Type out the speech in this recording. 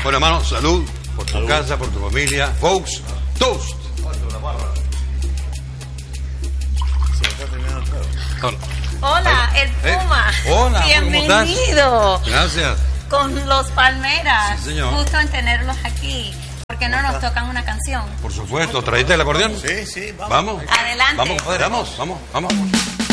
Bueno, hermano, salud por tu casa, por tu familia. Folks, toast. Hola, el Puma. Hola, bienvenido. Gracias. Con los Palmeras. Sí, señor. Gusto en tenerlos aquí. ¿Por qué no nos tocan una canción? Por supuesto. ¿Trajiste el acordeón? Sí, Vamos. Adelante. Vamos.